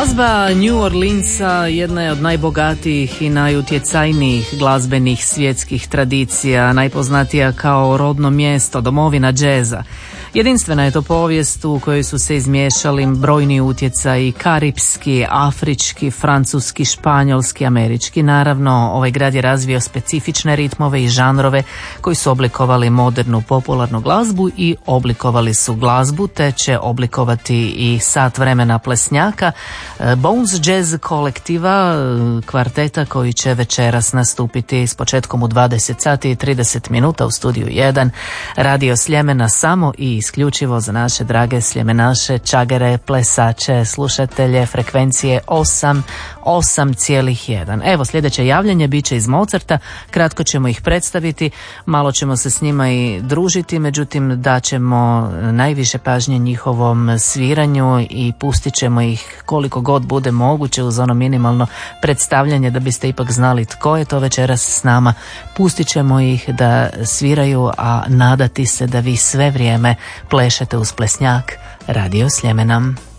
Glazba New Orleansa jedna je od najbogatijih i najutjecajnijih glazbenih svjetskih tradicija, najpoznatija kao rodno mjesto, domovina džeza. Jedinstvena je to povijest u kojoj su se izmiješali brojni utjecaji, karipski, afrički, francuski, španjolski, američki. Naravno, ovaj grad je razvio specifične ritmove i žanrove koji su oblikovali modernu popularnu glazbu i oblikovali su glazbu, te će oblikovati i sat vremena plesnjaka Bones Jazz kolektiva, kvarteta koji će večeras nastupiti s početkom u 20 sati i 30 minuta u studiju 1 Radio Sljemena, samo i isključivo za naše drage sljemenaše, čagere, plesače, slušatelje frekvencije 8,1. Evo, sljedeće javljanje bit će iz Mozarta, kratko ćemo ih predstaviti, malo ćemo se s njima i družiti, međutim daćemo najviše pažnje njihovom sviranju i pustit ćemo ih koliko god bude moguće uz ono minimalno predstavljanje da biste ipak znali tko je to večeras s nama. Pustit ćemo ih da sviraju, a nadati se da vi sve vrijeme plešete uz plesnjak Radio Sljemena.